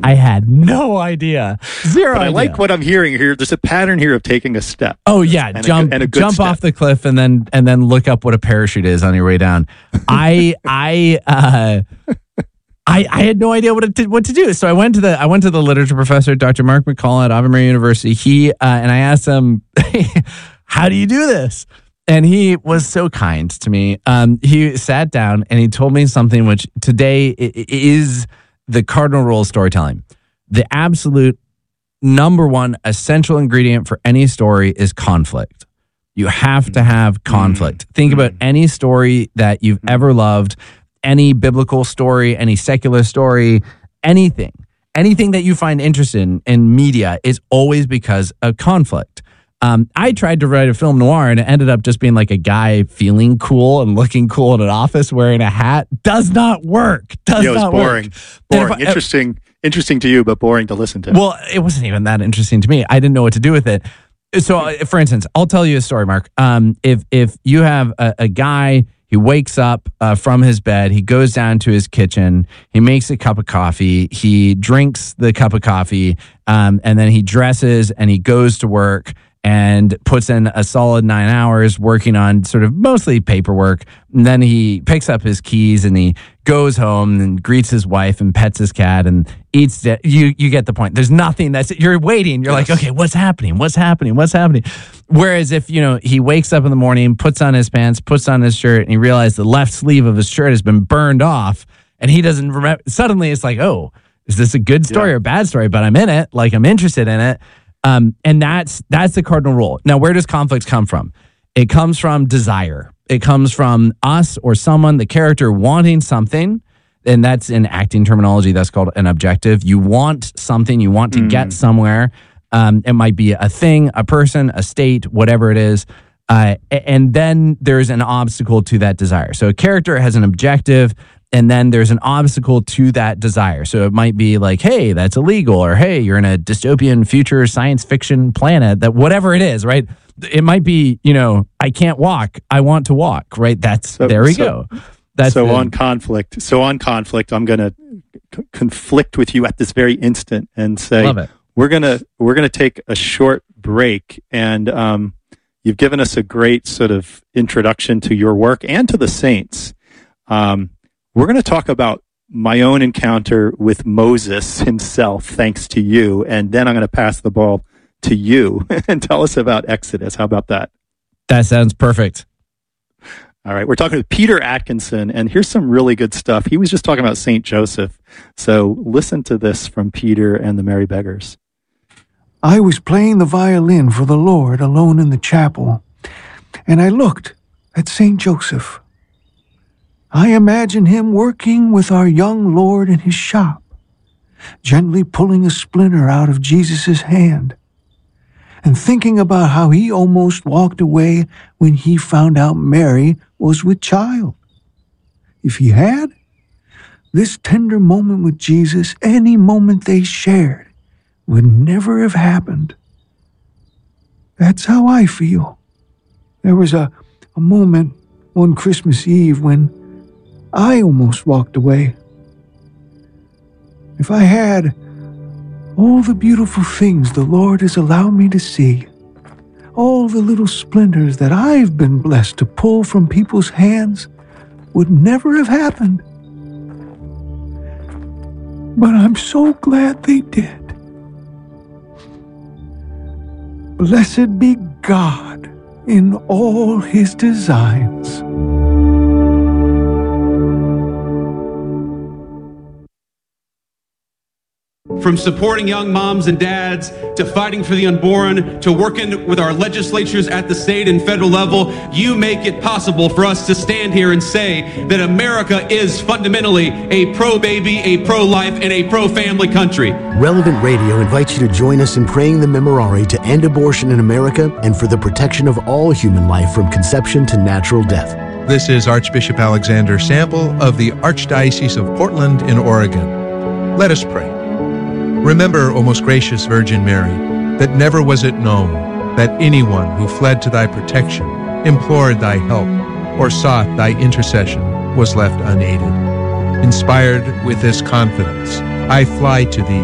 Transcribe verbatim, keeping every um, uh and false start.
I had no idea. Zero but I idea. like what I'm hearing here. There's a pattern here of taking a step. Oh yeah, and jump a, and a good jump step. off the cliff and then and then look up what a parachute is on your way down. I I uh, I I had no idea what to what to do. So I went to the I went to the literature professor, Doctor Mark McCall at Ave Maria University. He uh, and I asked him, how do you do this? And he was so kind to me. Um, he sat down and he told me something which today is the cardinal rule of storytelling. The absolute number one essential ingredient for any story is conflict. You have to have conflict. Mm. Think mm. about any story that you've ever loved, any biblical story, any secular story, anything. Anything that you find interesting in media is always because of conflict. Um, I tried to write a film noir and it ended up just being like a guy feeling cool and looking cool in an office wearing a hat. Does not work. Does yeah, it was not boring. work. Boring. I, interesting. Interesting to you, but boring to listen to. Well, it wasn't even that interesting to me. I didn't know what to do with it. So, uh, for instance, I'll tell you a story, Mark. Um, if if you have a, a guy, he wakes up uh, from his bed, he goes down to his kitchen, he makes a cup of coffee, he drinks the cup of coffee, um, and then he dresses and he goes to work and puts in a solid nine hours working on sort of mostly paperwork. And then he picks up his keys and he goes home and greets his wife and pets his cat and eats. De- you you get the point. There's nothing that's you're waiting. You're yes. like, okay, what's happening? What's happening? What's happening? Whereas if you know he wakes up in the morning, puts on his pants, puts on his shirt, and he realizes the left sleeve of his shirt has been burned off, and he doesn't remember. Suddenly, it's like, oh, is this a good story yeah. or a bad story? But I'm in it. Like I'm interested in it. Um, and that's that's the cardinal rule. Now, where does conflict come from? It comes from desire. It comes from us or someone, the character wanting something, and that's in acting terminology. That's called an objective. You want something. You want to mm. get somewhere. Um, it might be a thing, a person, a state, whatever it is. Uh, and then there's an obstacle to that desire. So a character has an objective, and then there's an obstacle to that desire. So it might be like, hey, that's illegal, or hey, you're in a dystopian future science fiction planet, that whatever it is, right? It might be, you know, I can't walk, I want to walk, right? That's, so, there we so, go. That's so the, on conflict, so on conflict, I'm going to c- conflict with you at this very instant and say, love it. we're going to, we're going to take a short break. And um, you've given us a great sort of introduction to your work and to the saints. Um, We're going to talk about my own encounter with Moses himself, thanks to you. And then I'm going to pass the ball to you and tell us about Exodus. How about that? That sounds perfect. All right. We're talking with Peter Atkinson, and here's some really good stuff. He was just talking about Saint Joseph. So listen to this from Peter and the Merry Beggars. I was playing the violin for the Lord alone in the chapel, and I looked at Saint Joseph. I imagine him working with our young Lord in his shop, gently pulling a splinter out of Jesus' hand, and thinking about how he almost walked away when he found out Mary was with child. If he had, this tender moment with Jesus, any moment they shared, would never have happened. That's how I feel. There was a, a moment one Christmas Eve when I almost walked away. If I had all the beautiful things the Lord has allowed me to see, all the little splinters that I've been blessed to pull from people's hands, would never have happened. But I'm so glad they did. Blessed be God in all his designs. From supporting young moms and dads, to fighting for the unborn, to working with our legislatures at the state and federal level, you make it possible for us to stand here and say that America is fundamentally a pro-baby, a pro-life, and a pro-family country. Relevant Radio invites you to join us in praying the Memorare to end abortion in America and for the protection of all human life from conception to natural death. This is Archbishop Alexander Sample of the Archdiocese of Portland in Oregon. Let us pray. Remember, O most gracious Virgin Mary, that never was it known that anyone who fled to thy protection, implored thy help, or sought thy intercession was left unaided. Inspired with this confidence, I fly to thee,